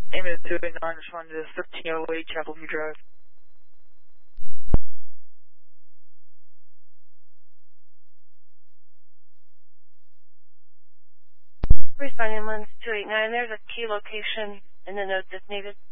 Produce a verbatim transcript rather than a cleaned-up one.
Aiming two eight nine, responding to thirteen oh eight Chapel View Drive. Responding one two eight nine, there's a key location in the note that's needed.